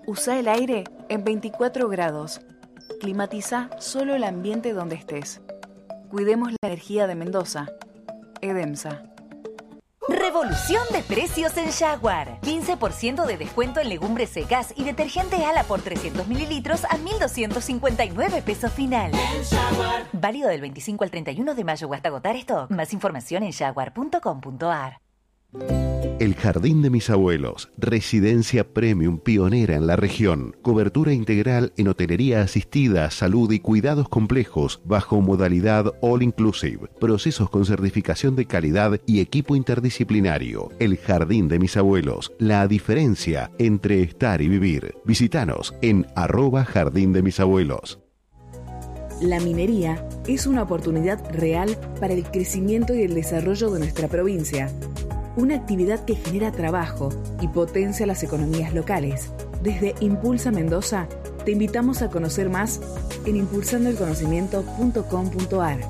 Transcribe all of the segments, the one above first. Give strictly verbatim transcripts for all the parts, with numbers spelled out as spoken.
Usa el aire en veinticuatro grados. Climatiza solo el ambiente donde estés. Cuidemos la energía de Mendoza. Edemsa. Revolución de precios en Jaguar. quince por ciento de descuento en legumbres secas y detergente Ala por trescientos mililitros a mil doscientos cincuenta y nueve pesos final. Válido del veinticinco al treinta y uno de mayo o hasta agotar stock. Más información en jaguar punto com punto a r. El Jardín de mis Abuelos, residencia premium pionera en la región. Cobertura integral en hotelería asistida, salud y cuidados complejos bajo modalidad all inclusive. Procesos con certificación de calidad y equipo interdisciplinario. El Jardín de mis Abuelos, la diferencia entre estar y vivir. Visítanos en arroba Jardín de mis Abuelos. La minería es una oportunidad real para el crecimiento y el desarrollo de nuestra provincia. Una actividad que genera trabajo y potencia las economías locales. Desde Impulsa Mendoza, te invitamos a conocer más en impulsando el conocimiento punto com punto a r.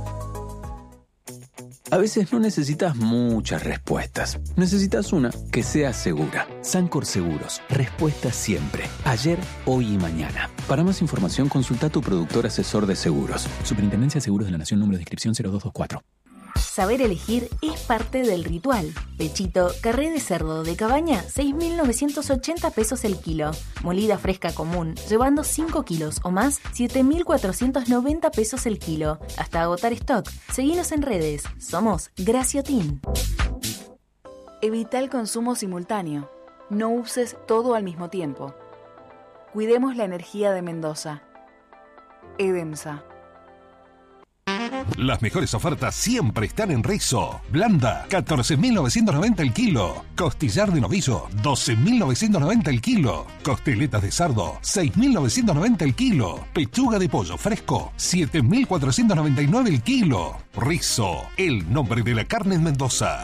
A veces no necesitas muchas respuestas. Necesitas una que sea segura. Sancor Seguros. Respuesta siempre. Ayer, hoy y mañana. Para más información, consulta a tu productor asesor de seguros. Superintendencia de Seguros de la Nación, número de inscripción cero dos dos cuatro. Saber elegir es parte del ritual. Pechito, carré de cerdo de cabaña, seis mil novecientos ochenta pesos el kilo. Molida fresca común, llevando cinco kilos o más, siete mil cuatrocientos noventa pesos el kilo. Hasta agotar stock. Seguinos en redes. Somos Graciotin. Evita el consumo simultáneo. No uses todo al mismo tiempo. Cuidemos la energía de Mendoza. Edemsa. Las mejores ofertas siempre están en Rizo. Blanda, catorce mil novecientos noventa el kilo. Costillar de novillo, doce mil novecientos noventa el kilo. Costeletas de cerdo, seis mil novecientos noventa el kilo. Pechuga de pollo fresco, siete mil cuatrocientos noventa y nueve el kilo. Rizo, el nombre de la carne en Mendoza.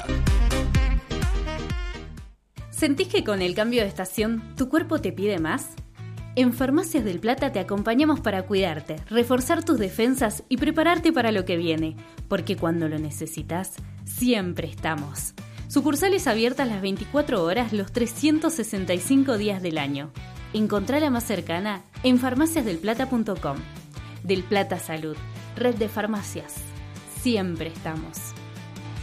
¿Sentís que con el cambio de estación tu cuerpo te pide más? En Farmacias del Plata te acompañamos para cuidarte, reforzar tus defensas y prepararte para lo que viene, porque cuando lo necesitas, siempre estamos. Sucursales abiertas las veinticuatro horas, los trescientos sesenta y cinco días del año. Encontrá la más cercana en farmacias del plata punto com. Del Plata Salud, red de farmacias. Siempre estamos.